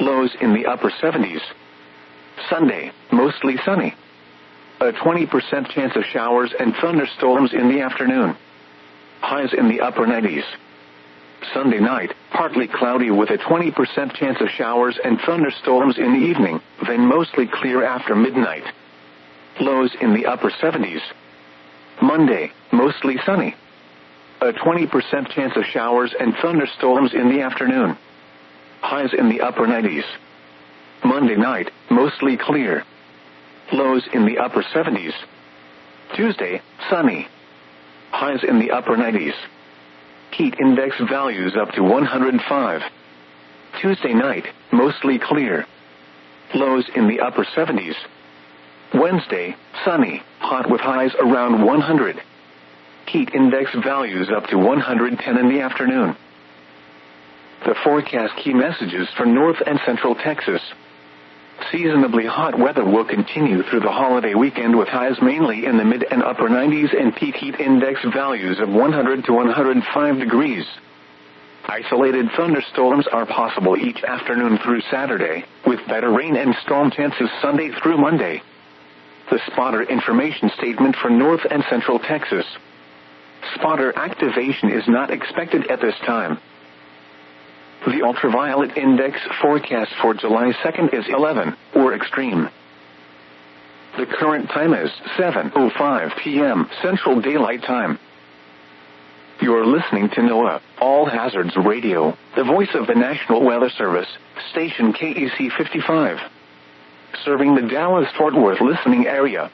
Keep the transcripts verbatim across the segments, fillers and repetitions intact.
Lows in the upper seventies. Sunday, mostly sunny. A twenty percent chance of showers and thunderstorms in the afternoon. Highs in the upper nineties. Sunday night, partly cloudy with a twenty percent chance of showers and thunderstorms in the evening, then mostly clear after midnight. Lows in the upper seventies. Monday, mostly sunny. A twenty percent chance of showers and thunderstorms in the afternoon. Highs in the upper nineties. Monday night, mostly clear. Lows in the upper seventies. Tuesday, sunny. Highs in the upper nineties. Heat index values up to one hundred five. Tuesday night, mostly clear. Lows in the upper seventies. Wednesday, sunny, hot with highs around one hundred. Heat index values up to one hundred ten in the afternoon. The forecast key messages for North and Central Texas. Seasonably hot weather will continue through the holiday weekend with highs mainly in the mid and upper nineties and peak heat index values of one hundred to one hundred five degrees. Isolated thunderstorms are possible each afternoon through Saturday, with better rain and storm chances Sunday through Monday. The spotter information statement for North and Central Texas. Spotter activation is not expected at this time. The ultraviolet index forecast for July second is eleven, or extreme. The current time is seven oh five p.m. Central Daylight Time. You're listening to NOAA, All Hazards Radio, the voice of the National Weather Service, station K E C fifty-five. Serving the Dallas-Fort Worth listening area.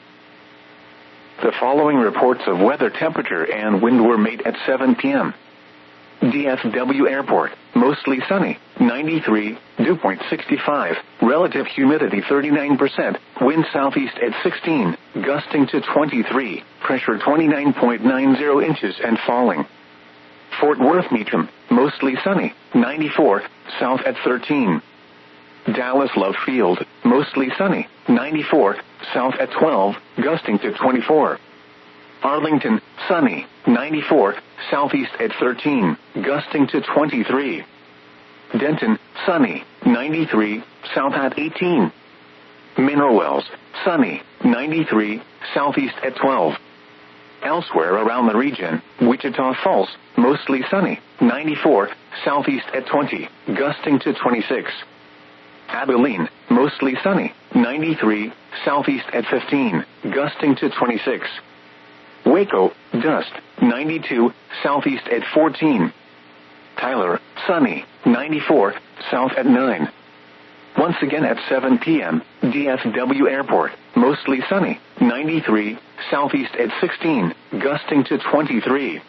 The following reports of weather temperature and wind were made at seven p.m. D F W Airport, mostly sunny, ninety-three, dew point sixty-five, relative humidity thirty-nine percent, wind southeast at sixteen, gusting to twenty-three, pressure twenty-nine point nine zero inches and falling. Fort Worth Meacham, mostly sunny, ninety-four, south at thirteen. Dallas Love Field, mostly sunny, ninety-four, south at twelve, gusting to twenty-four. Arlington, sunny, ninety-four, southeast at thirteen, gusting to twenty-three. Denton, sunny, ninety-three, south at eighteen. Mineral Wells, sunny, ninety-three, southeast at twelve. Elsewhere around the region, Wichita Falls, mostly sunny, ninety-four, southeast at twenty, gusting to twenty-six. Abilene, mostly sunny, ninety-three, southeast at fifteen, gusting to twenty-six. Waco, dust, ninety-two, southeast at fourteen. Tyler, sunny, ninety-four, south at nine. Once again at seven p.m., D F W Airport, mostly sunny, ninety-three, southeast at sixteen, gusting to twenty-three.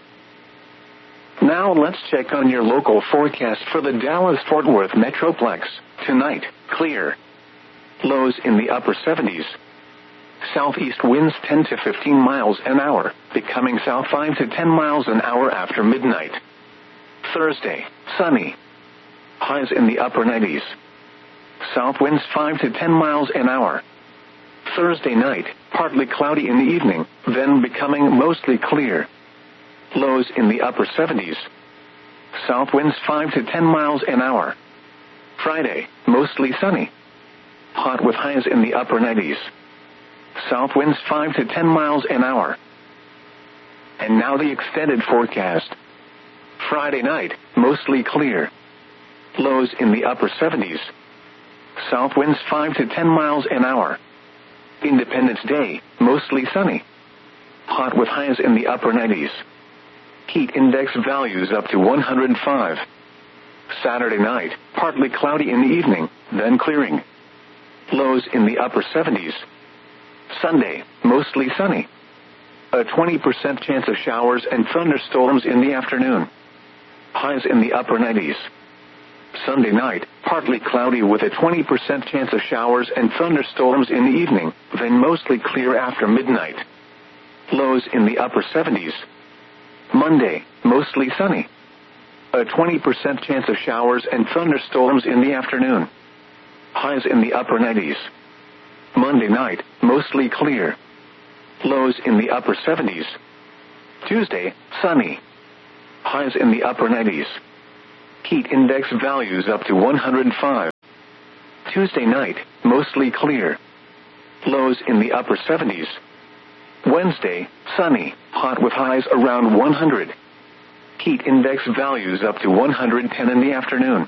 Now let's check on your local forecast for the Dallas-Fort Worth Metroplex. Tonight, clear. Lows in the upper seventies. Southeast winds ten to fifteen miles an hour, becoming south five to ten miles an hour after midnight. Thursday, sunny. Highs in the upper nineties. South winds five to ten miles an hour. Thursday night, partly cloudy in the evening, then becoming mostly clear. Lows in the upper seventies. South winds five to ten miles an hour. Friday, mostly sunny. Hot with highs in the upper nineties. South winds five to ten miles an hour. And now the extended forecast. Friday night, mostly clear. Lows in the upper seventies. South winds five to ten miles an hour. Independence Day, mostly sunny. Hot with highs in the upper nineties. Heat index values up to one hundred five. Saturday night, partly cloudy in the evening, then clearing. Lows in the upper seventies. Sunday, mostly sunny. A twenty percent chance of showers and thunderstorms in the afternoon. Highs in the upper nineties. Sunday night, partly cloudy with a twenty percent chance of showers and thunderstorms in the evening, then mostly clear after midnight. Lows in the upper seventies. Monday, mostly sunny. A twenty percent chance of showers and thunderstorms in the afternoon. Highs in the upper nineties. Monday night, mostly clear. Lows in the upper seventies. Tuesday, sunny. Highs in the upper nineties. Heat index values up to one hundred five. Tuesday night, mostly clear. Lows in the upper seventies. Wednesday, sunny, hot with highs around one hundred. Heat index values up to one hundred ten in the afternoon.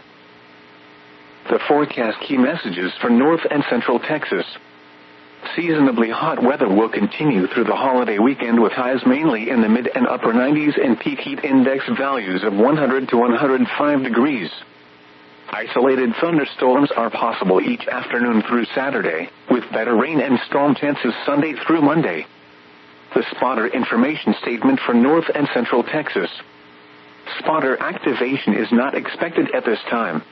The forecast key messages for North and Central Texas. Seasonably hot weather will continue through the holiday weekend with highs mainly in the mid and upper nineties and peak heat index values of one hundred to one hundred five degrees. Isolated thunderstorms are possible each afternoon through Saturday, with better rain and storm chances Sunday through Monday. The spotter information statement for North and Central Texas. Spotter activation is not expected at this time.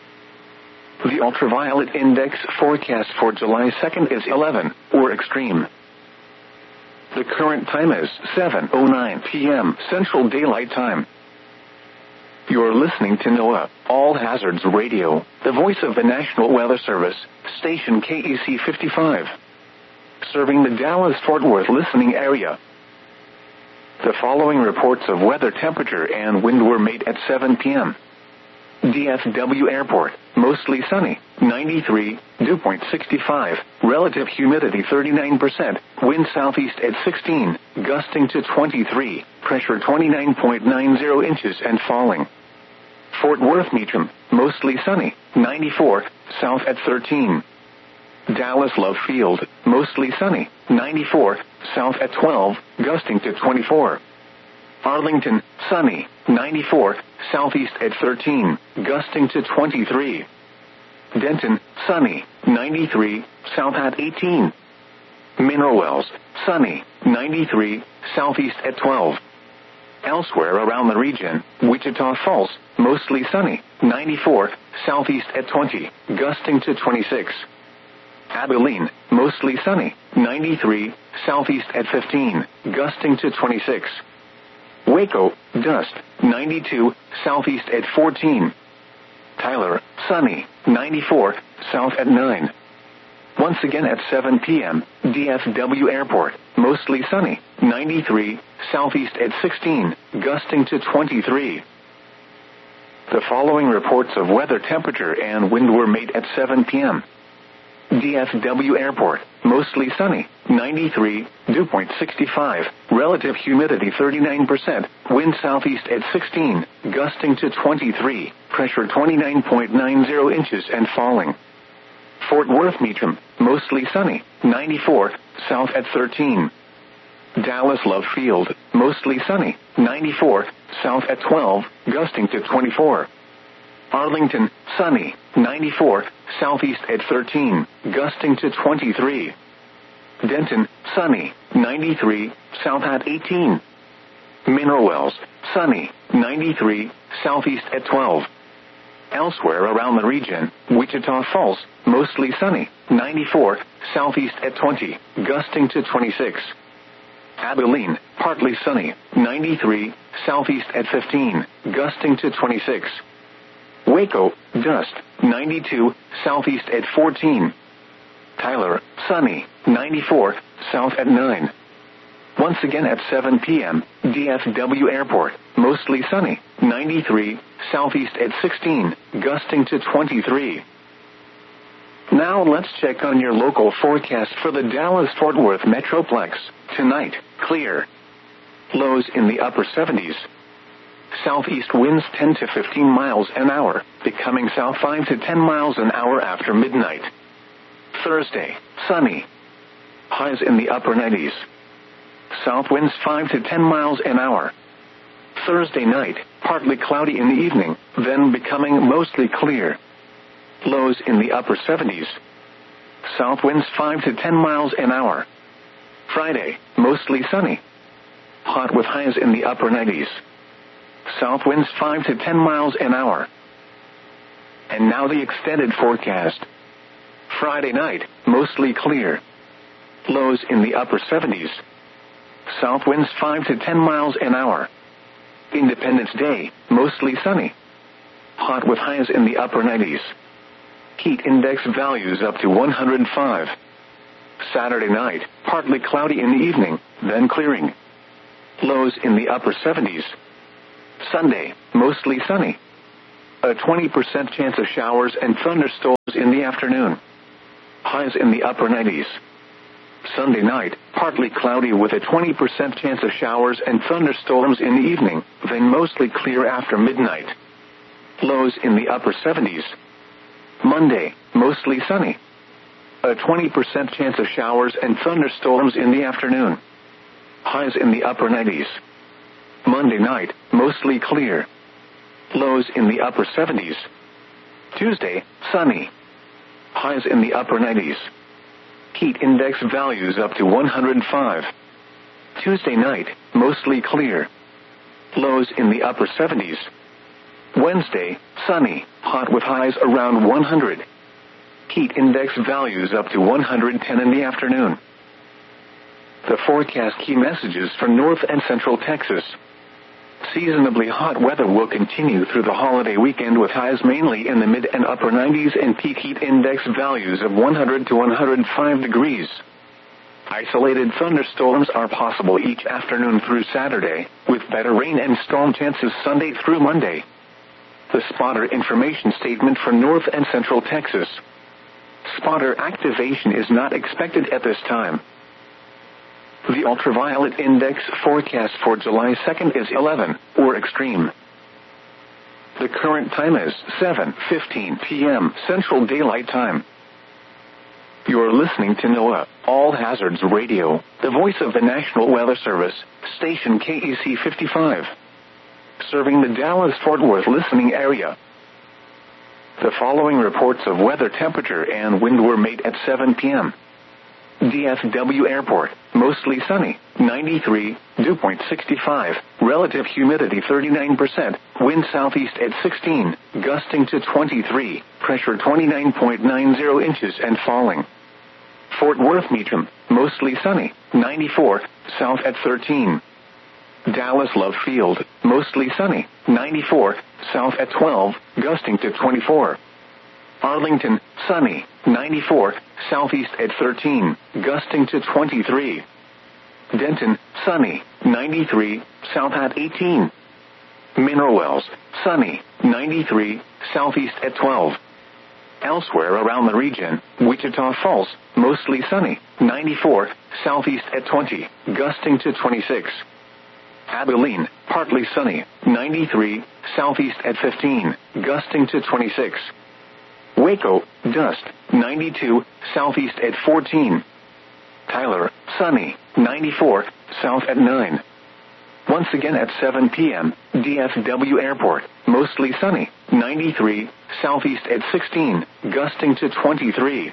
The ultraviolet index forecast for July second is eleven, or extreme. The current time is seven oh nine p.m. Central Daylight Time. You're listening to NOAA, All Hazards Radio, the voice of the National Weather Service, station K E C fifty-five. Serving the Dallas-Fort Worth listening area. The following reports of weather temperature and wind were made at seven p.m. D F W Airport, mostly sunny, ninety-three, dew point sixty-five, relative humidity thirty-nine percent, wind southeast at sixteen, gusting to twenty-three, pressure twenty-nine point nine zero inches and falling. Fort Worth Meacham, mostly sunny, ninety-four, south at thirteen. Dallas Love Field, mostly sunny, ninety-four, south at twelve, gusting to twenty-four. Arlington, sunny, ninety-four, southeast at thirteen, gusting to twenty-three. Denton, sunny, ninety-three, south at eighteen. Mineral Wells, sunny, ninety-three, southeast at twelve. Elsewhere around the region, Wichita Falls, mostly sunny, ninety-four, southeast at twenty, gusting to twenty-six. Abilene, mostly sunny, ninety-three, southeast at fifteen, gusting to twenty-six. Waco, dust, ninety-two, southeast at fourteen. Tyler, sunny, ninety-four, south at nine. Once again at seven p.m., D F W Airport, mostly sunny, ninety-three, southeast at sixteen, gusting to twenty-three. The following reports of weather temperature and wind were made at seven p.m. D F W Airport, mostly sunny, ninety-three, dew point sixty-five, relative humidity thirty-nine percent, wind southeast at sixteen, gusting to twenty-three, pressure twenty-nine point nine zero inches and falling. Fort Worth Meacham, mostly sunny, ninety-four, south at thirteen. Dallas Love Field, mostly sunny, ninety-four, south at twelve, gusting to twenty-four. Arlington, sunny, ninety-four, southeast at thirteen, gusting to twenty-three. Denton, sunny, ninety-three, south at eighteen. Mineral Wells, sunny, ninety-three, southeast at twelve. Elsewhere around the region, Wichita Falls, mostly sunny, ninety-four, southeast at twenty, gusting to twenty-six. Abilene, partly sunny, ninety-three, southeast at fifteen, gusting to twenty-six. Waco, dust, ninety-two, southeast at fourteen. Tyler, sunny, ninety-four, south at nine. Once again at seven p.m., D F W Airport, mostly sunny, ninety-three, southeast at sixteen, gusting to twenty-three. Now let's check on your local forecast for the Dallas-Fort Worth Metroplex. Tonight, clear. Lows in the upper seventies. Southeast winds ten to fifteen miles an hour, becoming south five to ten miles an hour after midnight. Thursday, sunny. Highs in the upper nineties. South winds five to ten miles an hour. Thursday night, partly cloudy in the evening, then becoming mostly clear. Lows in the upper seventies. South winds five to ten miles an hour. Friday, mostly sunny. Hot with highs in the upper nineties. South winds five to ten miles an hour. And now the extended forecast. Friday night, mostly clear. Lows in the upper seventies. South winds five to ten miles an hour. Independence Day, mostly sunny. Hot with highs in the upper nineties. Heat index values up to one hundred five. Saturday night, partly cloudy in the evening, then clearing. Lows in the upper seventies. Sunday, mostly sunny. A twenty percent chance of showers and thunderstorms in the afternoon. Highs in the upper nineties. Sunday night, partly cloudy with a twenty percent chance of showers and thunderstorms in the evening, then mostly clear after midnight. Lows in the upper seventies. Monday, mostly sunny. A twenty percent chance of showers and thunderstorms in the afternoon. Highs in the upper nineties. Monday night, mostly clear. Lows in the upper seventies. Tuesday, sunny. Highs in the upper nineties. Heat index values up to one hundred five. Tuesday night, mostly clear. Lows in the upper seventies. Wednesday, sunny, hot with highs around one hundred. Heat index values up to one hundred ten in the afternoon. The forecast key messages for North and Central Texas. Seasonably hot weather will continue through the holiday weekend with highs mainly in the mid and upper nineties and peak heat index values of one hundred to one hundred five degrees. Isolated thunderstorms are possible each afternoon through Saturday, with better rain and storm chances Sunday through Monday. The spotter information statement for North and Central Texas. Spotter activation is not expected at this time. The ultraviolet index forecast for July second is eleven, or extreme. The current time is seven fifteen p.m. Central Daylight Time. You're listening to NOAA, All Hazards Radio, the voice of the National Weather Service, station K E C fifty-five. Serving the Dallas-Fort Worth listening area. The following reports of weather temperature and wind were made at seven p.m. D F W Airport, mostly sunny, ninety-three, dew point sixty-five, relative humidity thirty-nine percent, wind southeast at sixteen, gusting to twenty-three, pressure twenty-nine point nine zero inches and falling. Fort Worth Meacham, mostly sunny, ninety-four, south at thirteen. Dallas Love Field, mostly sunny, ninety-four, south at twelve, gusting to twenty-four. Arlington, sunny, ninety-four, southeast at thirteen, gusting to twenty-three. Denton, sunny, ninety-three, south at eighteen. Mineral Wells, sunny, ninety-three, southeast at twelve. Elsewhere around the region, Wichita Falls, mostly sunny, ninety-four, southeast at twenty, gusting to twenty-six. Abilene, partly sunny, ninety-three, southeast at fifteen, gusting to twenty-six. Waco, dust, ninety-two, southeast at fourteen. Tyler, sunny, ninety-four, south at nine. Once again at seven p.m., D F W Airport, mostly sunny, ninety-three, southeast at sixteen, gusting to twenty-three.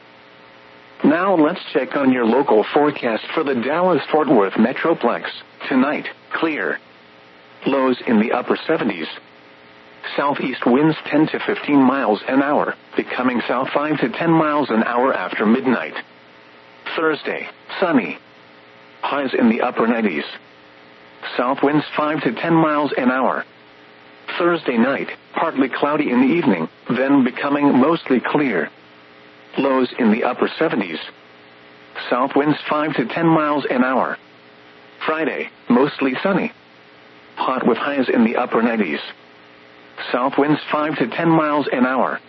Now let's check on your local forecast for the Dallas-Fort Worth Metroplex. Tonight, clear. Lows in the upper seventies. Southeast winds ten to fifteen miles an hour, becoming south five to ten miles an hour after midnight. Thursday, sunny. Highs in the upper nineties. South winds five to ten miles an hour. Thursday night, partly cloudy in the evening, then becoming mostly clear. Lows in the upper seventies. South winds five to ten miles an hour. Friday, mostly sunny. Hot with highs in the upper nineties. South winds five to ten miles an hour.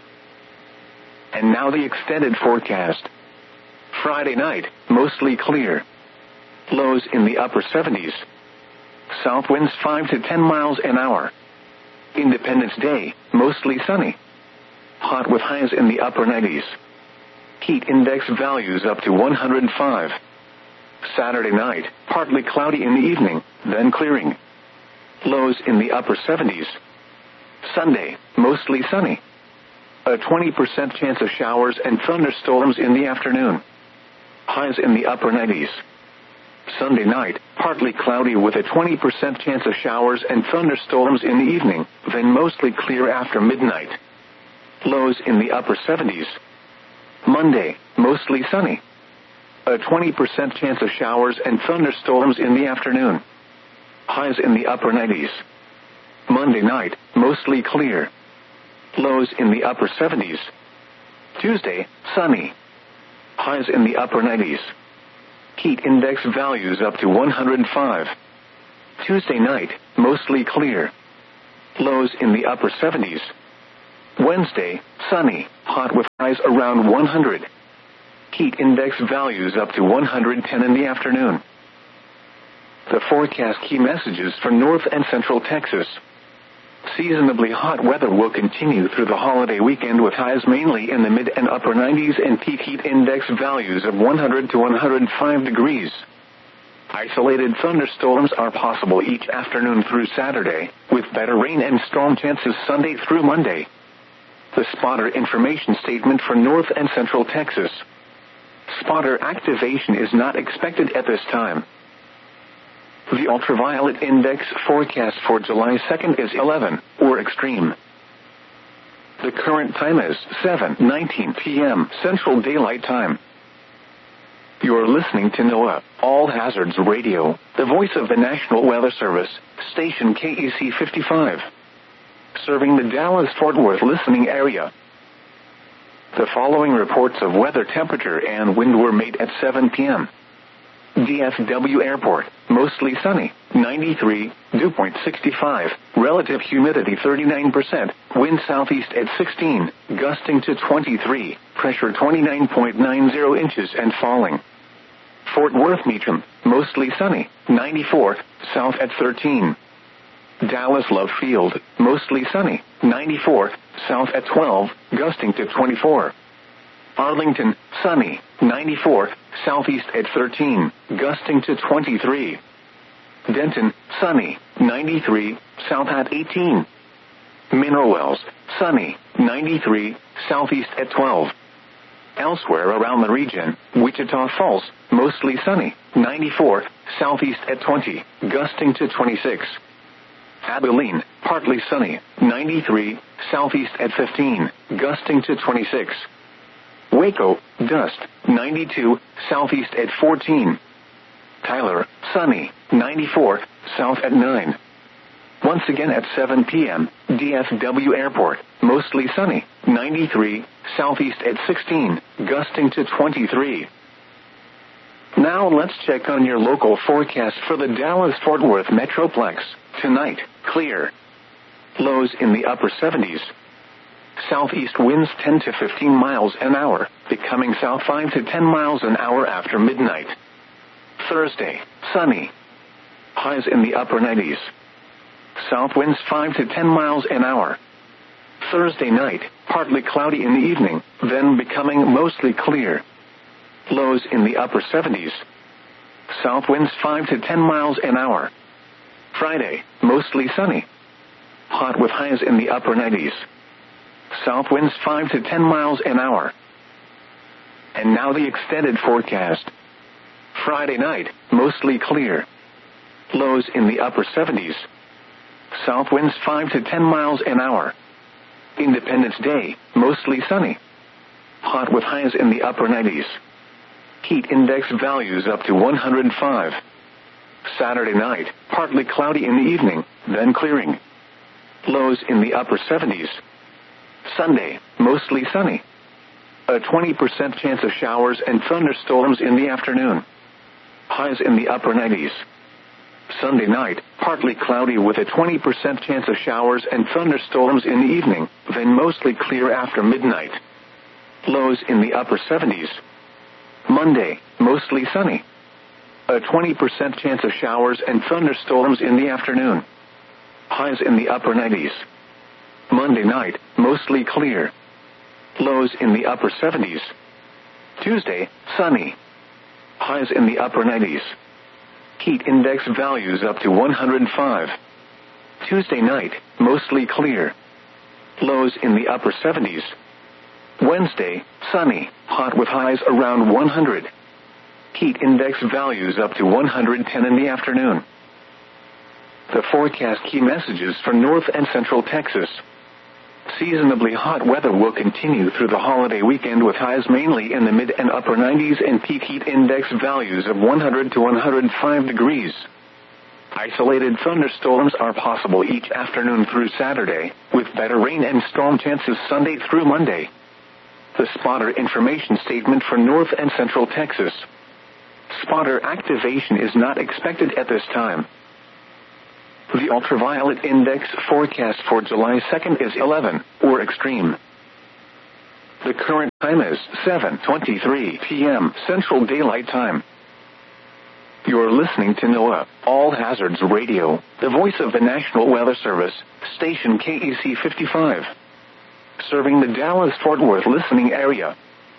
And now the extended forecast. Friday night, mostly clear. Lows in the upper seventies. South winds five to ten miles an hour. Independence Day, mostly sunny. Hot with highs in the upper nineties. Heat index values up to one hundred five. Saturday night, partly cloudy in the evening, then clearing. Lows in the upper seventies. Sunday, mostly sunny. A twenty percent chance of showers and thunderstorms in the afternoon. Highs in the upper nineties. Sunday night, partly cloudy with a twenty percent chance of showers and thunderstorms in the evening, then mostly clear after midnight. Lows in the upper seventies. Monday, mostly sunny. A twenty percent chance of showers and thunderstorms in the afternoon. Highs in the upper nineties. Monday night, mostly clear. Lows in the upper seventies. Tuesday, sunny. Highs in the upper nineties. Heat index values up to one hundred five. Tuesday night, mostly clear. Lows in the upper seventies. Wednesday, sunny, hot with highs around one hundred. Heat index values up to one hundred ten in the afternoon. The forecast key messages for North and Central Texas. Seasonably hot weather will continue through the holiday weekend with highs mainly in the mid and upper nineties and peak heat index values of one hundred to one hundred five degrees. Isolated thunderstorms are possible each afternoon through Saturday, with better rain and storm chances Sunday through Monday. The spotter information statement for North and Central Texas. Spotter activation is not expected at this time. The ultraviolet index forecast for July second is eleven, or extreme. The current time is seven nineteen p.m. Central Daylight Time. You're listening to NOAA, All Hazards Radio, the voice of the National Weather Service, station K E C fifty-five. Serving the Dallas-Fort Worth listening area. The following reports of weather temperature and wind were made at seven p.m. D F W Airport, mostly sunny, ninety-three, dew point sixty-five, relative humidity thirty-nine percent, wind southeast at sixteen, gusting to twenty-three, pressure twenty-nine point nine zero inches and falling. Fort Worth Meacham, mostly sunny, ninety-four, south at thirteen. Dallas Love Field, mostly sunny, ninety-four, south at twelve, gusting to twenty-four. Arlington, sunny, ninety-four, southeast at thirteen, gusting to twenty-three. Denton, sunny, ninety-three, south at eighteen. Mineral Wells, sunny, ninety-three, southeast at twelve. Elsewhere around the region, Wichita Falls, mostly sunny, ninety-four, southeast at twenty, gusting to twenty-six. Abilene, partly sunny, ninety-three, southeast at fifteen, gusting to twenty-six. Waco, dust, ninety-two, southeast at fourteen. Tyler, sunny, ninety-four, south at nine. Once again at seven p.m., D F W Airport, mostly sunny, ninety-three, southeast at sixteen, gusting to twenty-three. Now let's check on your local forecast for the Dallas-Fort Worth Metroplex. Tonight, clear. Lows in the upper seventies. Southeast winds ten to fifteen miles an hour, becoming south five to ten miles an hour after midnight. Thursday, sunny. Highs in the upper nineties. South winds five to ten miles an hour. Thursday night, partly cloudy in the evening, then becoming mostly clear. Lows in the upper seventies. South winds five to ten miles an hour. Friday, mostly sunny. Hot with highs in the upper nineties. South winds five to ten miles an hour. And now the extended forecast. Friday night, mostly clear. Lows in the upper seventies. South winds five to ten miles an hour. Independence Day, mostly sunny. Hot with highs in the upper nineties. Heat index values up to one hundred five. Saturday night, partly cloudy in the evening, then clearing. Lows in the upper seventies. Sunday, mostly sunny. A twenty percent chance of showers and thunderstorms in the afternoon. Highs in the upper nineties. Sunday night, partly cloudy with a twenty percent chance of showers and thunderstorms in the evening, then mostly clear after midnight. Lows in the upper seventies. Monday, mostly sunny. A twenty percent chance of showers and thunderstorms in the afternoon. Highs in the upper nineties. Monday night, mostly clear. Lows in the upper seventies. Tuesday, sunny. Highs in the upper nineties. Heat index values up to one hundred five. Tuesday night, mostly clear. Lows in the upper seventies. Wednesday, sunny, hot with highs around one hundred. Heat index values up to one hundred ten in the afternoon. The forecast key messages for North and Central Texas. Seasonably hot weather will continue through the holiday weekend with highs mainly in the mid and upper nineties and peak heat index values of one hundred to one hundred five degrees. Isolated thunderstorms are possible each afternoon through Saturday, with better rain and storm chances Sunday through Monday. The spotter information statement for North and Central Texas. Spotter activation is not expected at this time. The ultraviolet index forecast for July second is eleven, or extreme. The current time is seven twenty-three p.m. Central Daylight Time. You're listening to NOAA, All Hazards Radio, the voice of the National Weather Service, station K E C fifty-five. Serving the Dallas-Fort Worth listening area.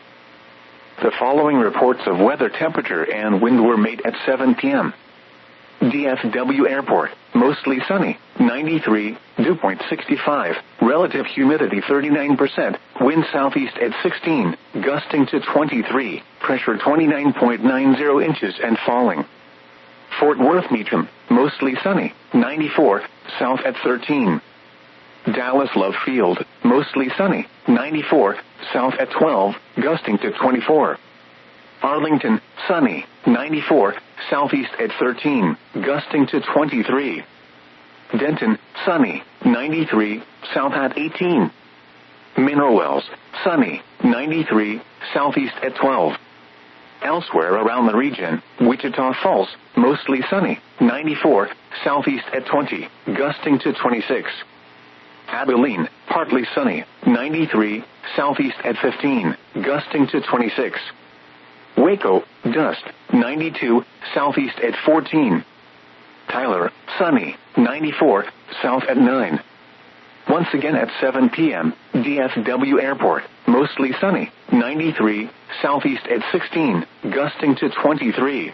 The following reports of weather temperature and wind were made at seven p.m. D F W Airport, mostly sunny, ninety-three, dew point sixty-five, relative humidity thirty-nine percent, wind southeast at sixteen, gusting to twenty-three, pressure twenty-nine point nine zero inches and falling. Fort Worth Meacham, mostly sunny, ninety-four, south at thirteen. Dallas Love Field, mostly sunny, ninety-four, south at twelve, gusting to twenty-four. Arlington, sunny, ninety-four, southeast at thirteen, gusting to twenty-three. Denton, sunny, ninety-three, south at eighteen. Mineral Wells, sunny, ninety-three, southeast at twelve. Elsewhere around the region, Wichita Falls, mostly sunny, ninety-four, southeast at twenty, gusting to twenty-six. Abilene, partly sunny, ninety-three, southeast at fifteen, gusting to twenty-six. Waco, dust, ninety-two, southeast at fourteen. Tyler, sunny, ninety-four, south at nine. Once again at seven p.m., D F W Airport, mostly sunny, ninety-three, southeast at sixteen, gusting to twenty-three.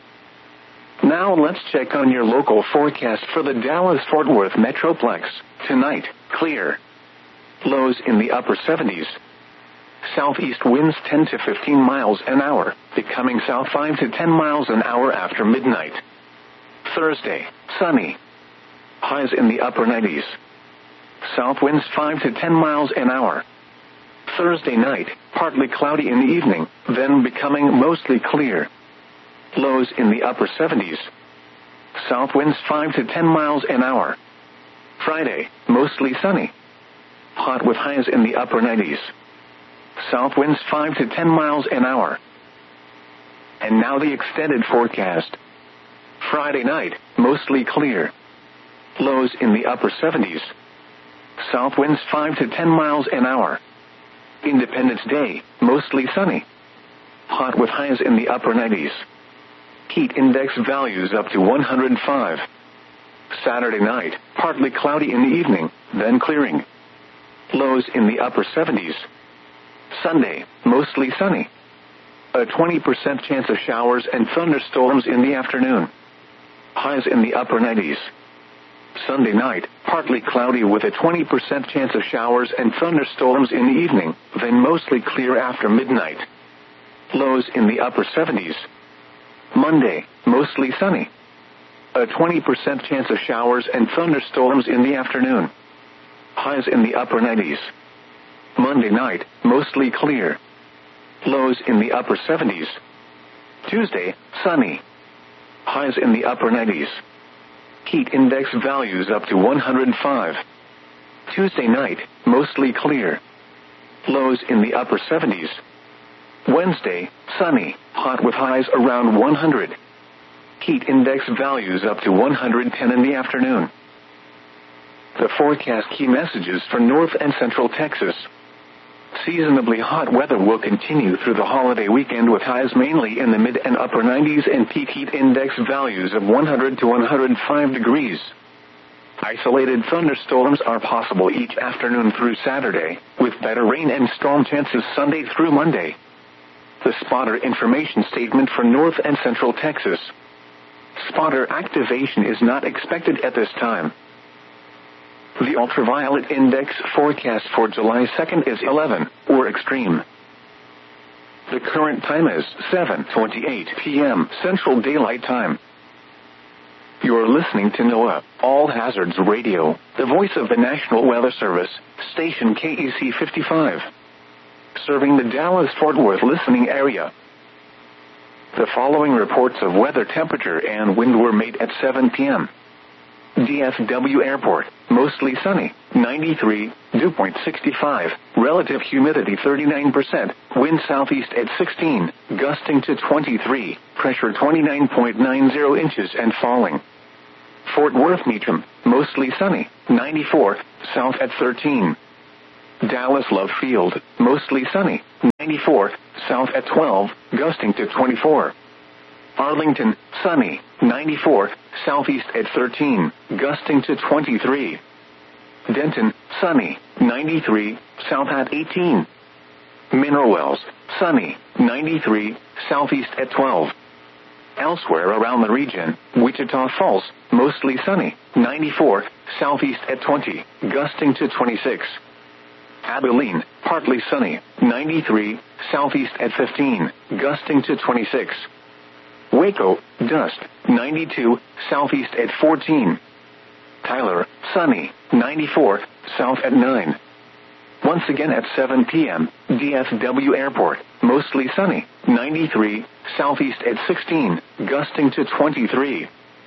Now let's check on your local forecast for the Dallas-Fort Worth Metroplex. Tonight, clear. Lows in the upper seventies. Southeast winds ten to fifteen miles an hour, becoming south five to ten miles an hour after midnight. Thursday, sunny. Highs in the upper nineties. South winds five to ten miles an hour. Thursday night, partly cloudy in the evening, then becoming mostly clear. Lows in the upper seventies. South winds five to ten miles an hour. Friday, mostly sunny. Hot with highs in the upper nineties. South winds five to ten miles an hour. And now the extended forecast. Friday night, mostly clear. Lows in the upper seventies. South winds five to ten miles an hour. Independence Day, mostly sunny. Hot with highs in the upper nineties. Heat index values up to one hundred five. Saturday night, partly cloudy in the evening, then clearing. Lows in the upper seventies. Sunday, mostly sunny. A twenty percent chance of showers and thunderstorms in the afternoon. Highs in the upper nineties. Sunday night, partly cloudy with a twenty percent chance of showers and thunderstorms in the evening, then mostly clear after midnight. Lows in the upper seventies. Monday, mostly sunny. A twenty percent chance of showers and thunderstorms in the afternoon. Highs in the upper nineties. Monday night, mostly clear. Lows in the upper seventies. Tuesday, sunny. Highs in the upper nineties. Heat index values up to one hundred five. Tuesday night, mostly clear. Lows in the upper seventies. Wednesday, sunny, hot with highs around one hundred. Heat index values up to one hundred ten in the afternoon. The forecast key messages for North and Central Texas. Seasonably hot weather will continue through the holiday weekend with highs mainly in the mid and upper nineties and peak heat index values of one hundred to one hundred five degrees. Isolated thunderstorms are possible each afternoon through Saturday, with better rain and storm chances Sunday through Monday. The spotter information statement for North and Central Texas. Spotter activation is not expected at this time. The ultraviolet index forecast for July second is eleven, or extreme. The current time is seven twenty-eight p.m. Central Daylight Time. You're listening to NOAA, All Hazards Radio, the voice of the National Weather Service, station K E C fifty-five. Serving the Dallas-Fort Worth listening area. The following reports of weather temperature and wind were made at seven p.m. D F W Airport, mostly sunny, ninety-three, dew point sixty-five, relative humidity thirty-nine percent, wind southeast at sixteen, gusting to twenty-three, pressure twenty-nine point nine zero inches and falling. Fort Worth Meacham, mostly sunny, ninety-four, south at thirteen. Dallas Love Field, mostly sunny, ninety-four, south at twelve, gusting to twenty-four. Arlington, sunny, ninety-four, southeast at thirteen, gusting to twenty-three. Denton, sunny, ninety-three, south at eighteen. Mineral Wells, sunny, ninety-three, southeast at twelve. Elsewhere around the region, Wichita Falls, mostly sunny, ninety-four, southeast at twenty, gusting to twenty-six. Abilene, partly sunny, ninety-three, southeast at fifteen, gusting to twenty-six. Waco, dust, ninety-two, southeast at fourteen. Tyler, sunny, ninety-four, south at nine. Once again at seven p.m., D F W Airport, mostly sunny, ninety-three, southeast at sixteen, gusting to twenty-three.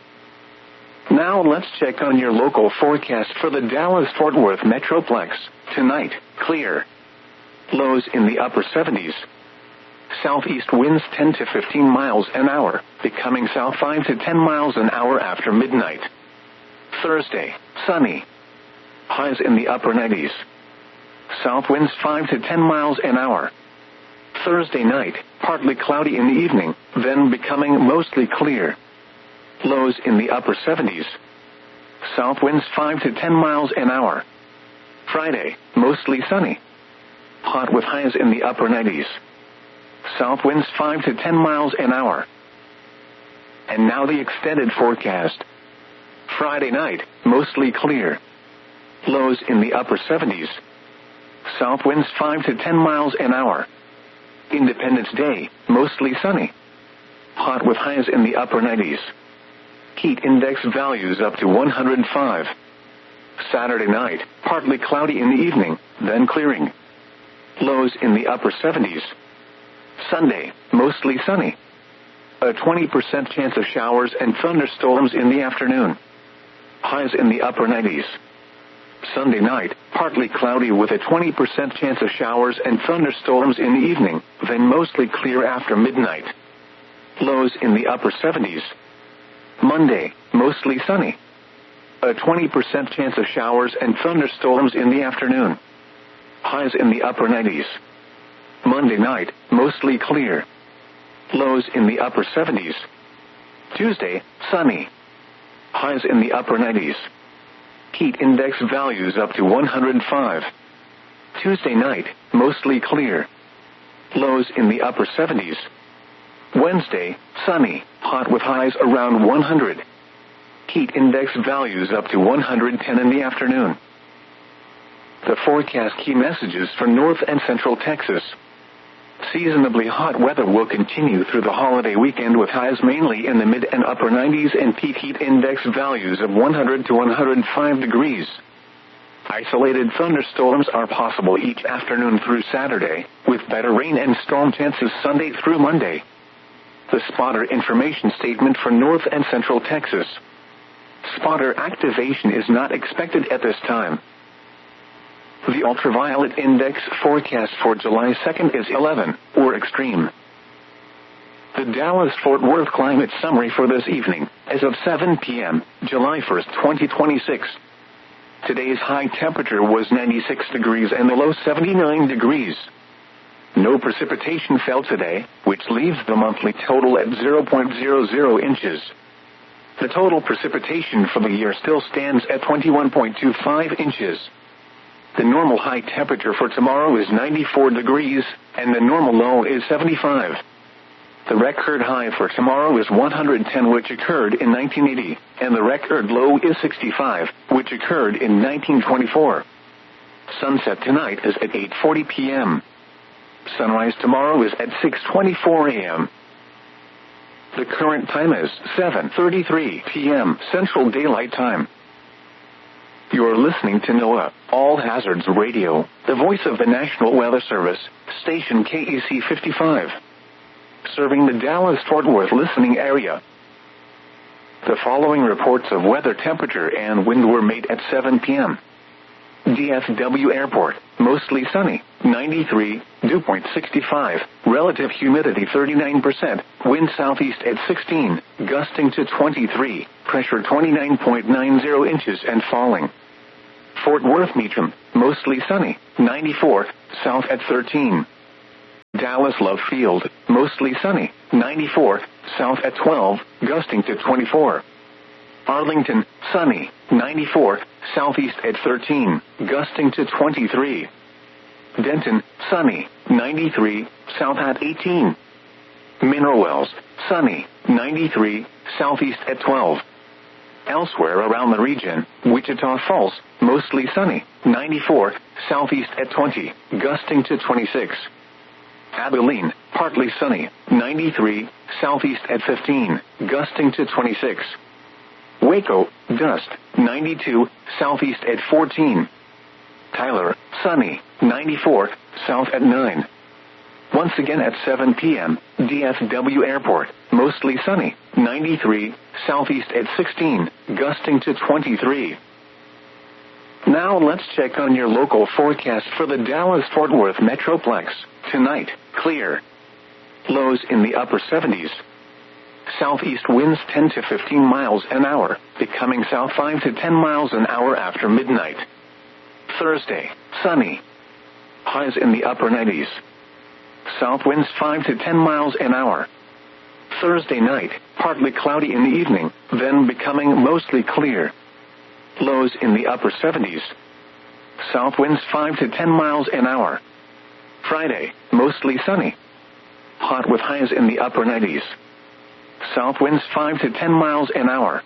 Now let's check on your local forecast for the Dallas-Fort Worth Metroplex. Tonight, clear. Lows in the upper seventies. Southeast winds ten to fifteen miles an hour, becoming south five to ten miles an hour after midnight. Thursday, sunny. Highs in the upper nineties. South winds five to ten miles an hour. Thursday night, partly cloudy in the evening, then becoming mostly clear. Lows in the upper seventies. South winds five to ten miles an hour. Friday, mostly sunny. Hot with highs in the upper nineties. South winds five to ten miles an hour. And now the extended forecast. Friday night, mostly clear. Lows in the upper seventies. South winds five to ten miles an hour. Independence Day, mostly sunny. Hot with highs in the upper nineties. Heat index values up to one hundred five. Saturday night, partly cloudy in the evening, then clearing. Lows in the upper seventies. Sunday, mostly sunny. A twenty percent chance of showers and thunderstorms in the afternoon. Highs in the upper nineties. Sunday night, partly cloudy with a twenty percent chance of showers and thunderstorms in the evening, then mostly clear after midnight. Lows in the upper seventies. Monday, mostly sunny. A twenty percent chance of showers and thunderstorms in the afternoon. Highs in the upper nineties. Monday night, mostly clear. Lows in the upper seventies. Tuesday, sunny. Highs in the upper nineties. Heat index values up to one hundred five. Tuesday night, mostly clear. Lows in the upper seventies. Wednesday, sunny, hot with highs around one hundred. Heat index values up to one hundred ten in the afternoon. The forecast key messages for North and Central Texas. Seasonably hot weather will continue through the holiday weekend with highs mainly in the mid and upper nineties and peak heat index values of one hundred to one hundred five degrees. Isolated thunderstorms are possible each afternoon through Saturday, with better rain and storm chances Sunday through Monday. The spotter information statement for North and Central Texas. Spotter activation is not expected at this time. The ultraviolet index forecast for July second is eleven, or extreme. The Dallas-Fort Worth climate summary for this evening, as of seven p.m., July first, twenty twenty-six. Today's high temperature was ninety-six degrees and the low seventy-nine degrees. No precipitation fell today, which leaves the monthly total at zero point zero zero inches. The total precipitation for the year still stands at twenty-one point two five inches. The normal high temperature for tomorrow is ninety-four degrees, and the normal low is seventy-five. The record high for tomorrow is one hundred ten, which occurred in nineteen eighty, and the record low is sixty-five, which occurred in nineteen twenty-four. Sunset tonight is at eight forty p.m. Sunrise tomorrow is at six twenty-four a.m. The current time is seven thirty-three p.m. Central Daylight Time. You're listening to NOAA, All Hazards Radio, the voice of the National Weather Service, station K E C fifty-five. Serving the Dallas-Fort Worth listening area. The following reports of weather, temperature, and wind were made at seven p.m. D F W Airport, mostly sunny, ninety-three, dew point sixty-five, relative humidity thirty-nine percent, wind southeast at sixteen, gusting to twenty-three. pressure twenty-nine point nine zero inches and falling. Fort Worth Meacham, mostly sunny, ninety-four, south at thirteen. Dallas Love Field, mostly sunny, ninety-four, south at twelve, gusting to twenty-four. Arlington, sunny, ninety-four, southeast at thirteen, gusting to twenty-three. Denton, sunny, ninety-three, south at eighteen. Mineral Wells, sunny, ninety-three, southeast at twelve. Elsewhere around the region, Wichita Falls, mostly sunny, ninety-four, southeast at twenty, gusting to twenty-six. Abilene, partly sunny, ninety-three, southeast at fifteen, gusting to twenty-six. Waco, dust, ninety-two, southeast at fourteen. Tyler, sunny, ninety-four, south at nine. Once again at seven p.m., D F W Airport, mostly sunny, ninety-three, southeast at sixteen, gusting to twenty-three. Now let's check on your local forecast for the Dallas-Fort Worth Metroplex. Tonight, clear. Lows in the upper seventies. Southeast winds ten to fifteen miles an hour, becoming south five to ten miles an hour after midnight. Thursday, sunny. Highs in the upper nineties. South winds five to ten miles an hour. Thursday night, partly cloudy in the evening, then becoming mostly clear. Lows in the upper seventies. South winds five to ten miles an hour. Friday, mostly sunny. Hot with highs in the upper nineties. South winds five to ten miles an hour.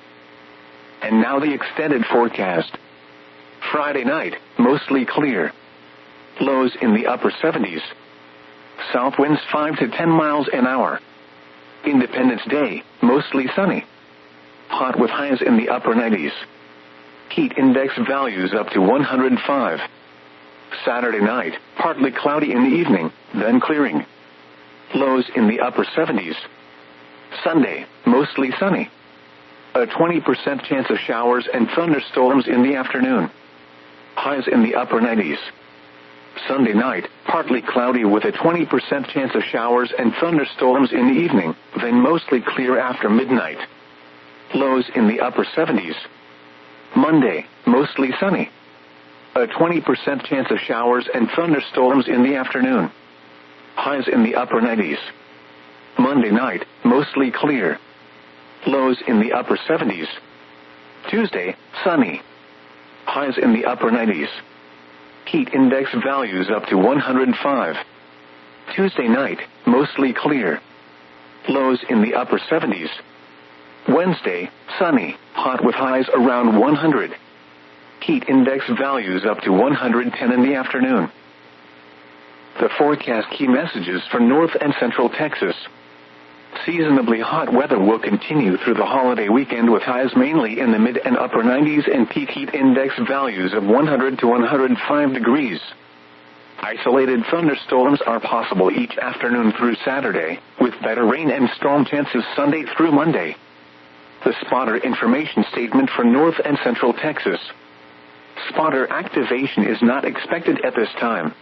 And now the extended forecast. Friday night, mostly clear. Lows in the upper seventies. South winds five to ten miles an hour. Independence Day, mostly sunny. Hot with highs in the upper nineties. Heat index values up to one hundred five. Saturday night, partly cloudy in the evening, then clearing. Lows in the upper seventies. Sunday, mostly sunny. A twenty percent chance of showers and thunderstorms in the afternoon. Highs in the upper nineties. Sunday night, partly cloudy with a twenty percent chance of showers and thunderstorms in the evening, then mostly clear after midnight. Lows in the upper seventies. Monday, mostly sunny. A twenty percent chance of showers and thunderstorms in the afternoon. Highs in the upper nineties. Monday night, mostly clear. Lows in the upper seventies. Tuesday, sunny. Highs in the upper nineties. Heat index values up to one hundred five. Tuesday night, mostly clear. Lows in the upper seventies. Wednesday, sunny, hot with highs around one hundred. Heat index values up to one hundred ten in the afternoon. The forecast key messages for North and Central Texas. Seasonably hot weather will continue through the holiday weekend with highs mainly in the mid and upper nineties and peak heat index values of one hundred to one hundred five degrees. Isolated thunderstorms are possible each afternoon through Saturday, with better rain and storm chances Sunday through Monday. The spotter information statement for North and Central Texas. Spotter activation is not expected at this time.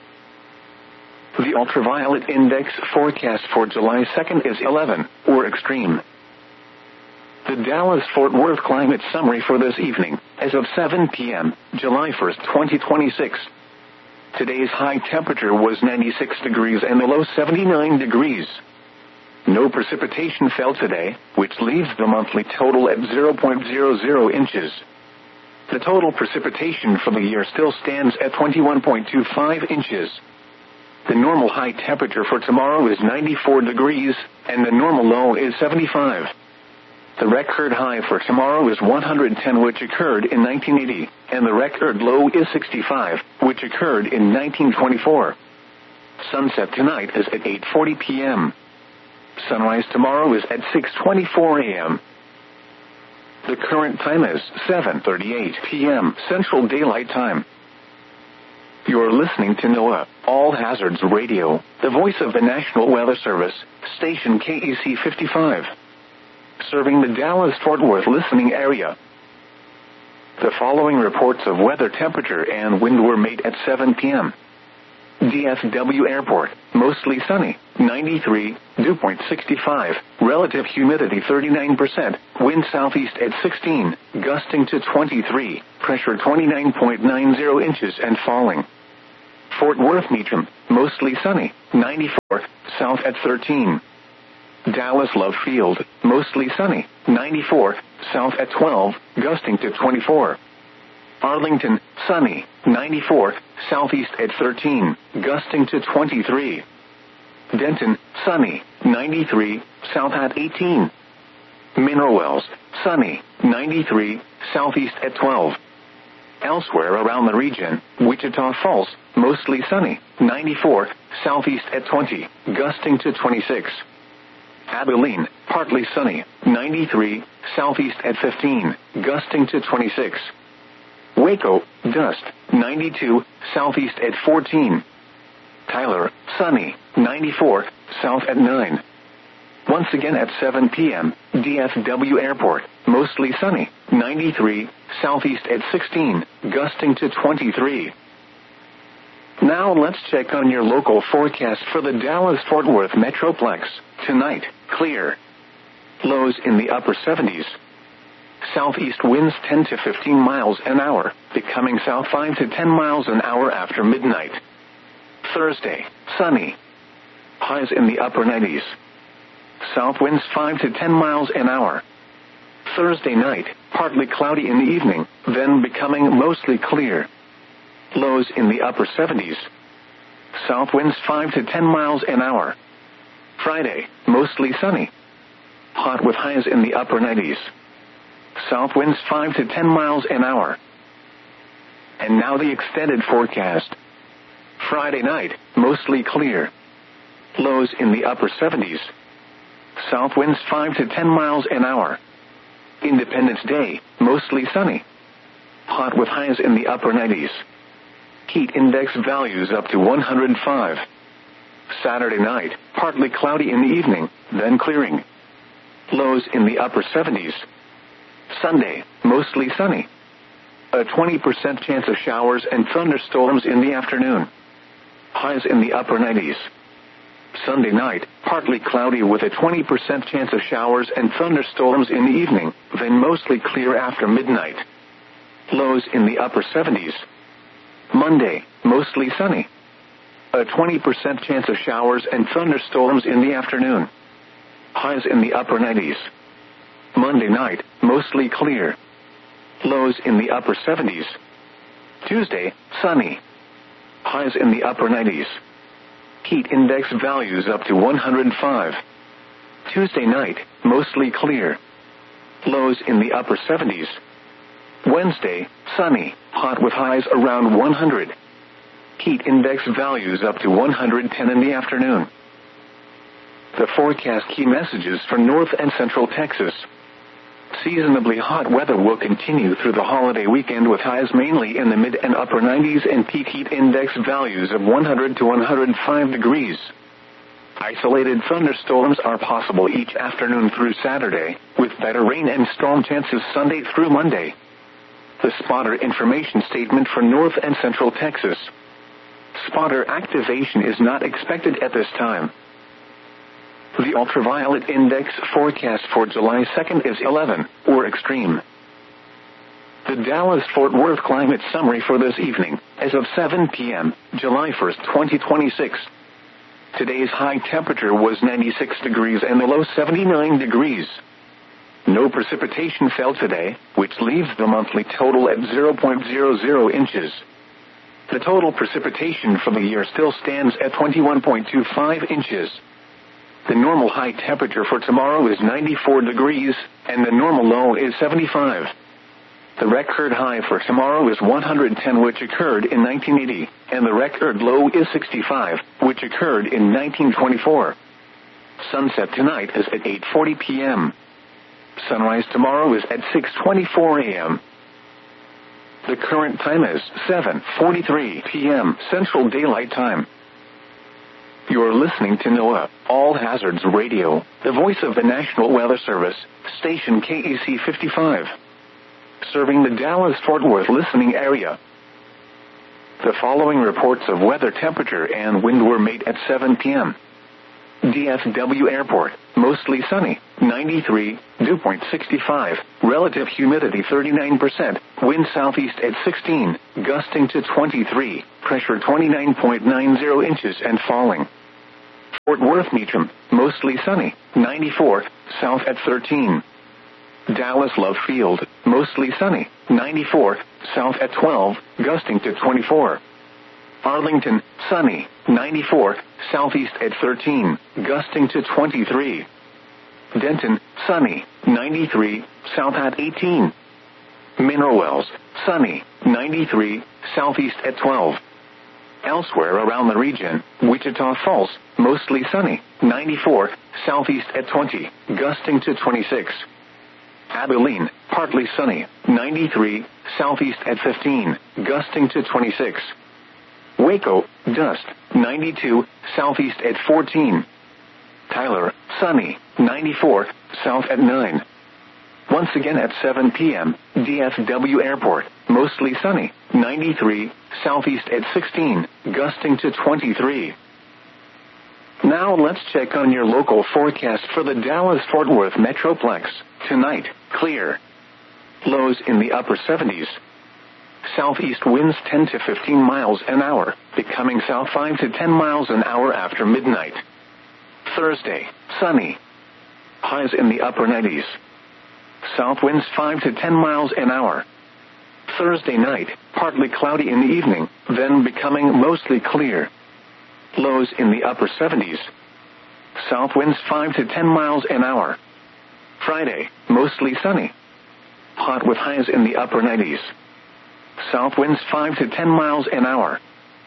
The ultraviolet index forecast for July second is eleven, or extreme. The Dallas-Fort Worth climate summary for this evening, as of seven p.m., July first, twenty twenty-six. Today's high temperature was ninety-six degrees and the low seventy-nine degrees. No precipitation fell today, which leaves the monthly total at zero point zero zero inches. The total precipitation for the year still stands at twenty-one point two five inches. The normal high temperature for tomorrow is ninety-four degrees, and the normal low is seventy-five. The record high for tomorrow is one hundred ten, which occurred in nineteen eighty, and the record low is sixty-five, which occurred in nineteen twenty-four. Sunset tonight is at eight forty p.m. Sunrise tomorrow is at six twenty-four a.m. The current time is seven thirty-eight p.m. Central Daylight Time. You're listening to NOAA, All Hazards Radio, the voice of the National Weather Service, station K E C fifty-five. Serving the Dallas-Fort Worth listening area. The following reports of weather, temperature, and wind were made at seven p.m. D F W Airport, mostly sunny, ninety-three, dew point sixty-five, relative humidity thirty-nine percent, wind southeast at sixteen, gusting to twenty-three, pressure twenty-nine point nine zero inches and falling. Fort Worth Meacham, mostly sunny, ninety-four, south at thirteen. Dallas Love Field, mostly sunny, ninety-four, south at twelve, gusting to twenty-four. Arlington, sunny, ninety-four, southeast at thirteen, gusting to twenty-three. Denton, sunny, ninety-three, south at eighteen. Mineral Wells, sunny, ninety-three, southeast at twelve. Elsewhere around the region, Wichita Falls, mostly sunny, ninety-four, southeast at twenty, gusting to twenty-six. Abilene, partly sunny, ninety-three, southeast at fifteen, gusting to twenty-six. Waco, dust, ninety-two, southeast at fourteen. Tyler, sunny, ninety-four, south at nine. Once again at seven p.m., D F W Airport, mostly sunny, ninety-three, southeast at sixteen, gusting to twenty-three. Now let's check on your local forecast for the Dallas-Fort Worth Metroplex. Tonight, clear. Lows in the upper seventies. Southeast winds ten to fifteen miles an hour, becoming south five to ten miles an hour after midnight. Thursday, sunny. Highs in the upper nineties. South winds five to ten miles an hour. Thursday night, partly cloudy in the evening, then becoming mostly clear. Lows in the upper seventies. South winds five to ten miles an hour. Friday, mostly sunny. Hot with highs in the upper nineties. South winds five to ten miles an hour. And now the extended forecast. Friday night, mostly clear. Lows in the upper seventies. South winds five to ten miles an hour. Independence Day, mostly sunny. Hot with highs in the upper nineties. Heat index values up to one hundred five. Saturday night, partly cloudy in the evening, then clearing. Lows in the upper seventies. Sunday, mostly sunny. A twenty percent chance of showers and thunderstorms in the afternoon. Highs in the upper nineties. Sunday night, partly cloudy with a twenty percent chance of showers and thunderstorms in the evening, then mostly clear after midnight. Lows in the upper seventies. Monday, mostly sunny. A twenty percent chance of showers and thunderstorms in the afternoon. Highs in the upper nineties. Monday night, mostly clear. Lows in the upper seventies. Tuesday, sunny. Highs in the upper nineties. Heat index values up to one hundred five. Tuesday night, mostly clear. Lows in the upper seventies. Wednesday, sunny, hot with highs around one hundred. Heat index values up to one hundred ten in the afternoon. The forecast key messages for North and Central Texas. Seasonably hot weather will continue through the holiday weekend with highs mainly in the mid and upper nineties and peak heat index values of one hundred to one hundred five degrees. Isolated thunderstorms are possible each afternoon through Saturday, with better rain and storm chances Sunday through Monday. The spotter information statement for North and Central Texas. Spotter activation is not expected at this time. The ultraviolet index forecast for July second is eleven, or extreme. The Dallas-Fort Worth climate summary for this evening, as of seven p.m., July first, twenty twenty-six. Today's high temperature was ninety-six degrees and the low seventy-nine degrees. No precipitation fell today, which leaves the monthly total at zero point zero zero inches. The total precipitation for the year still stands at twenty-one point two five inches. The normal high temperature for tomorrow is ninety-four degrees, and the normal low is seventy-five. The record high for tomorrow is one hundred ten, which occurred in nineteen eighty, and the record low is sixty-five, which occurred in nineteen twenty-four. Sunset tonight is at eight forty p.m. Sunrise tomorrow is at six twenty-four a.m. The current time is seven forty-three p.m. Central Daylight Time. You're listening to NOAA, All Hazards Radio, the voice of the National Weather Service, station K E C fifty-five. Serving the Dallas-Fort Worth listening area. The The following reports of weather, temperature, and wind were made at seven p.m. D F W Airport, mostly sunny, ninety-three, dew point sixty-five, relative humidity thirty-nine percent, wind southeast at sixteen, gusting to twenty-three, pressure twenty-nine point nine zero inches and falling. Fort Worth Meacham, mostly sunny, ninety-four, south at thirteen. Dallas Love Field, mostly sunny, ninety-four, south at twelve, gusting to twenty-four. Arlington, sunny, ninety-four, southeast at thirteen, gusting to twenty-three. Denton, sunny, ninety-three, south at eighteen. Mineral Wells, sunny, ninety-three, southeast at twelve. Elsewhere around the region, Wichita Falls, mostly sunny, ninety-four, southeast at twenty, gusting to twenty-six. Abilene, partly sunny, ninety-three, southeast at fifteen, gusting to twenty-six. Waco, dust, ninety-two, southeast at fourteen. Tyler, sunny, ninety-four, south at nine. Once again at seven p.m., D F W Airport, mostly sunny, ninety-three, southeast at sixteen, gusting to twenty-three. Now let's check on your local forecast for the Dallas-Fort Worth Metroplex. Tonight, clear. Lows in the upper seventies. Southeast winds ten to fifteen miles an hour, becoming south five to ten miles an hour after midnight. Thursday, sunny. Highs in the upper nineties. South winds five to ten miles an hour. Thursday night, partly cloudy in the evening, then becoming mostly clear. Lows in the upper seventies. South winds five to ten miles an hour. Friday, mostly sunny. Hot with highs in the upper nineties. South winds five to ten miles an hour.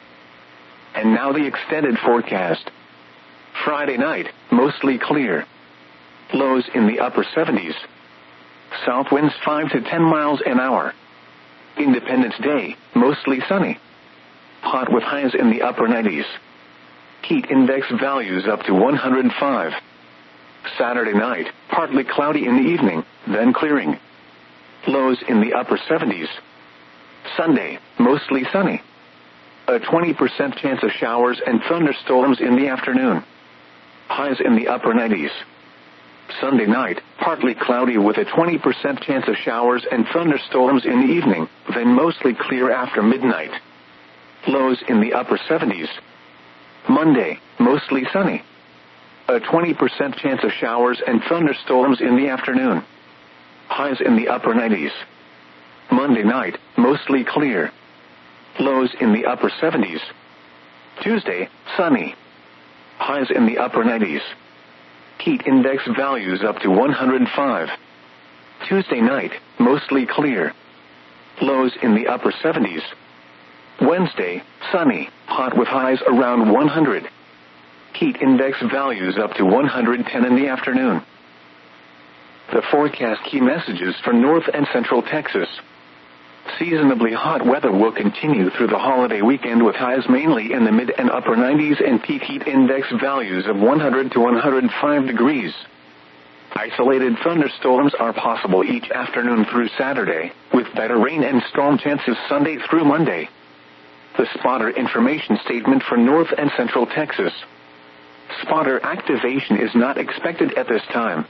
And now the extended forecast. Friday night, mostly clear. Lows in the upper seventies. South winds five to ten miles an hour. Independence Day, mostly sunny. Hot with highs in the upper nineties. Heat index values up to one hundred five. Saturday night, partly cloudy in the evening, then clearing. Lows in the upper seventies. Sunday, mostly sunny. A twenty percent chance of showers and thunderstorms in the afternoon. Highs in the upper nineties. Sunday night, partly cloudy with a twenty percent chance of showers and thunderstorms in the evening, then mostly clear after midnight. Lows in the upper seventies. Monday, mostly sunny. A twenty percent chance of showers and thunderstorms in the afternoon. Highs in the upper nineties. Monday night, mostly clear. Lows in the upper seventies. Tuesday, sunny. Highs in the upper nineties. Heat index values up to one hundred five. Tuesday night, mostly clear. Lows in the upper seventies. Wednesday, sunny, hot with highs around one hundred. Heat index values up to one hundred ten in the afternoon. The forecast key messages for North and Central Texas. Seasonably hot weather will continue through the holiday weekend with highs mainly in the mid and upper nineties and peak heat index values of one hundred to one hundred five degrees. Isolated thunderstorms are possible each afternoon through Saturday, with better rain and storm chances Sunday through Monday. The spotter information statement for North and Central Texas. Spotter activation is not expected at this time.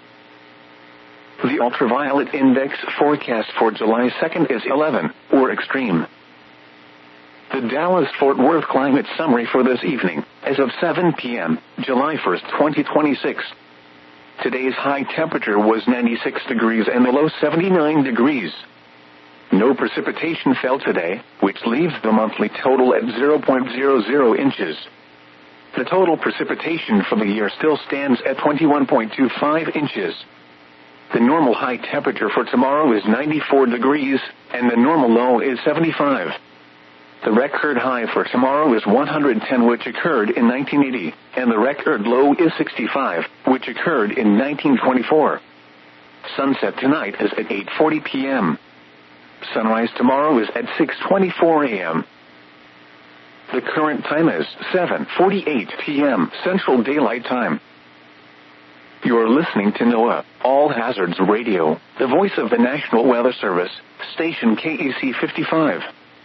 The ultraviolet index forecast for July second is eleven, or extreme. The Dallas-Fort Worth climate summary for this evening, as of seven p.m., July first, twenty twenty-six. Today's high temperature was ninety-six degrees and the low seventy-nine degrees. No precipitation fell today, which leaves the monthly total at zero point zero zero inches. The total precipitation for the year still stands at twenty-one point two five inches. The normal high temperature for tomorrow is ninety-four degrees, and the normal low is seventy-five. The record high for tomorrow is one hundred ten, which occurred in nineteen eighty, and the record low is sixty-five, which occurred in nineteen twenty-four. Sunset tonight is at eight forty p.m. Sunrise tomorrow is at six twenty-four a.m. The current time is seven forty-eight p.m. Central Daylight Time. You're listening to NOAA, All Hazards Radio, the voice of the National Weather Service, station K E C fifty-five.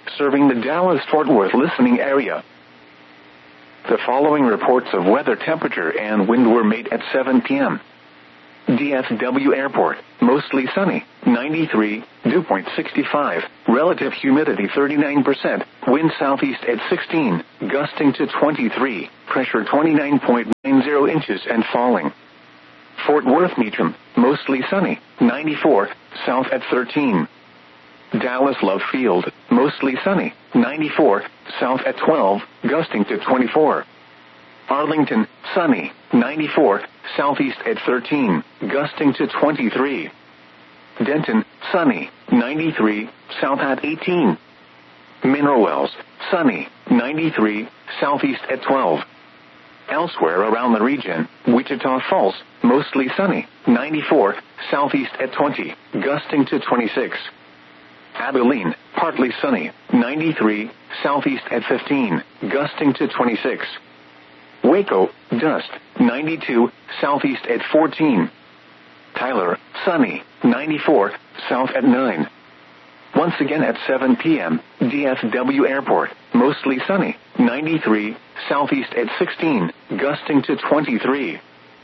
serving the Dallas-Fort Worth listening area. The following reports of weather, temperature, and wind were made at seven p.m. D F W Airport, mostly sunny, ninety-three, dew point sixty-five, relative humidity thirty-nine percent, wind southeast at sixteen, gusting to twenty-three, pressure twenty-nine point nine zero inches and falling. Fort Worth Meacham, mostly sunny, ninety-four, south at thirteen. Dallas Love Field, mostly sunny, ninety-four, south at twelve, gusting to twenty-four. Arlington, sunny, ninety-four, southeast at thirteen, gusting to twenty-three. Denton, sunny, ninety-three, south at eighteen. Mineral Wells, sunny, ninety-three, southeast at twelve. Elsewhere around the region, Wichita Falls, mostly sunny, ninety-four, southeast at twenty, gusting to twenty-six. Abilene, partly sunny, ninety-three, southeast at fifteen, gusting to twenty-six. Waco, dust, ninety-two, southeast at fourteen. Tyler, sunny, ninety-four, south at nine. Once again at seven p.m., D F W Airport, mostly sunny, ninety-three, southeast at sixteen, gusting to twenty-three.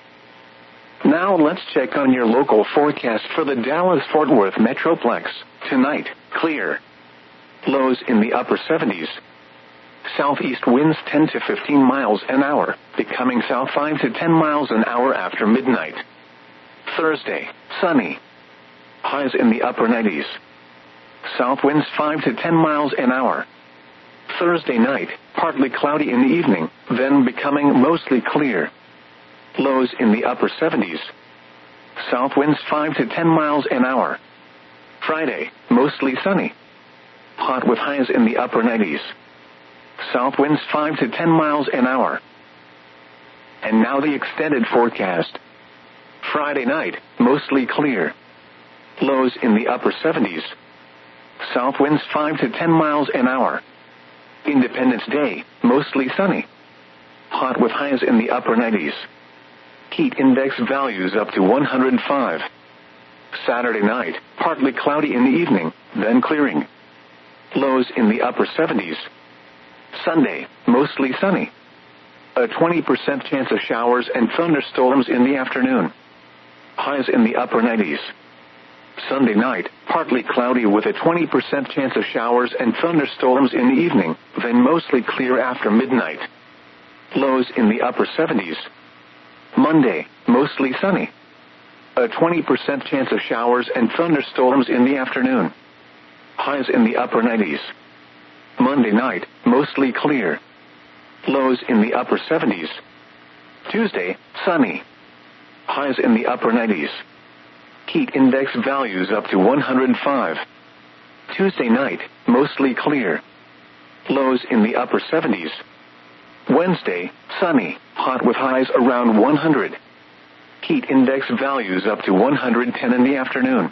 Now let's check on your local forecast for the Dallas-Fort Worth Metroplex. Tonight, clear. Lows in the upper seventies. Southeast winds ten to fifteen miles an hour, becoming south five to ten miles an hour after midnight. Thursday, sunny. Highs in the upper nineties. South winds five to ten miles an hour. Thursday night, partly cloudy in the evening, then becoming mostly clear. Lows in the upper seventies. South winds five to ten miles an hour. Friday, mostly sunny. Hot with highs in the upper nineties. South winds five to ten miles an hour. And now the extended forecast. Friday night, mostly clear. Lows in the upper seventies. South winds five to ten miles an hour. Independence Day, mostly sunny. Hot with highs in the upper nineties. Heat index values up to one hundred five. Saturday night, partly cloudy in the evening, then clearing. Lows in the upper seventies. Sunday, mostly sunny. A twenty percent chance of showers and thunderstorms in the afternoon. Highs in the upper nineties. Sunday night, partly cloudy with a twenty percent chance of showers and thunderstorms in the evening, then mostly clear after midnight. Lows in the upper seventies. Monday, mostly sunny. A twenty percent chance of showers and thunderstorms in the afternoon. Highs in the upper nineties. Monday night, mostly clear. Lows in the upper seventies. Tuesday, sunny. Highs in the upper nineties. Heat index values up to one hundred five. Tuesday night, mostly clear. Lows in the upper seventies. Wednesday, sunny, hot with highs around one hundred. Heat index values up to one hundred ten in the afternoon.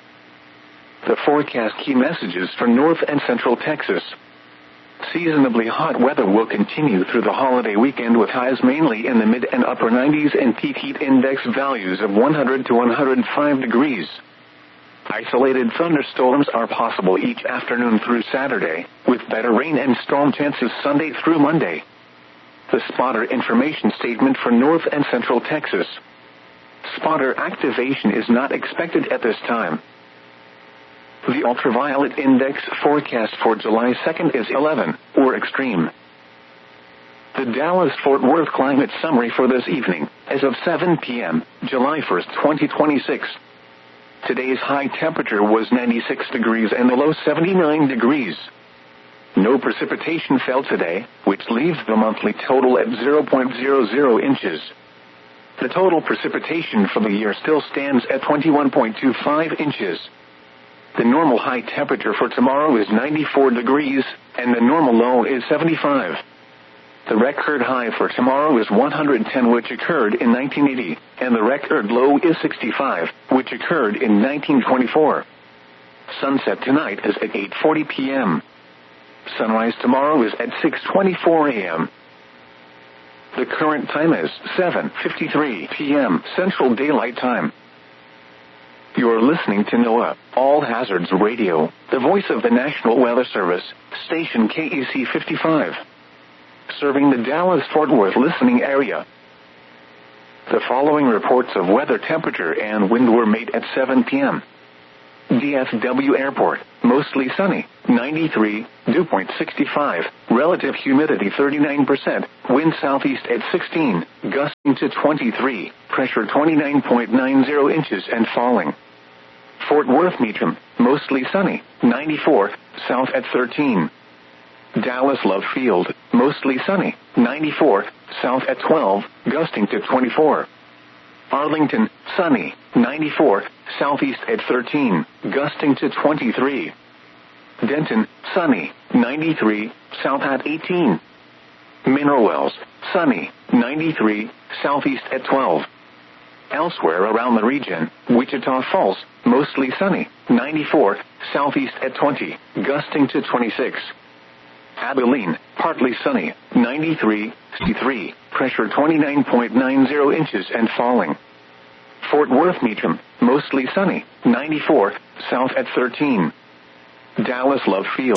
The forecast key messages for North and Central Texas. Seasonably hot weather will continue through the holiday weekend with highs mainly in the mid and upper nineties and peak heat index values of one hundred to one hundred five degrees. Isolated thunderstorms are possible each afternoon through Saturday, with better rain and storm chances Sunday through Monday. The spotter information statement for North and Central Texas. Spotter activation is not expected at this time. The ultraviolet index forecast for July second is eleven, or extreme. The Dallas-Fort Worth climate summary for this evening, as of seven p.m., July first, twenty twenty-six. Today's high temperature was ninety-six degrees and the low seventy-nine degrees. No precipitation fell today, which leaves the monthly total at zero point zero zero inches. The total precipitation for the year still stands at twenty-one point two five inches. The normal high temperature for tomorrow is ninety-four degrees, and the normal low is seventy-five. The record high for tomorrow is one hundred ten, which occurred in nineteen eighty, and the record low is sixty-five, which occurred in nineteen twenty-four. Sunset tonight is at eight forty p.m. Sunrise tomorrow is at six twenty-four a.m. The current time is seven fifty-three p.m. Central Daylight Time. Your You're listening to NOAA, All Hazards Radio, the voice of the National Weather Service, station K E C fifty-five. Serving the Dallas-Fort Worth listening area. The following reports of weather temperature and wind were made at seven p.m. D F W Airport, mostly sunny, ninety-three, dew point sixty-five, relative humidity thirty-nine percent, wind southeast at sixteen, gusting to twenty-three, pressure twenty-nine point nine zero inches and falling. Fort Worth Meacham, mostly sunny, ninety-four, south at thirteen. Dallas Love Field, mostly sunny, ninety-four, south at twelve, gusting to twenty-four. Arlington, sunny, ninety-four, southeast at thirteen, gusting to twenty-three. Denton, sunny, ninety-three, south at eighteen. Mineral Wells, sunny, ninety-three, southeast at twelve. Elsewhere around the region, Wichita Falls, mostly sunny, ninety-four, southeast at twenty, gusting to twenty-six. Abilene, partly sunny, ninety-three, sixty-three, pressure twenty-nine point nine zero inches and falling. Fort Worth Meacham, mostly sunny, ninety-four, south at thirteen. Dallas Love Field.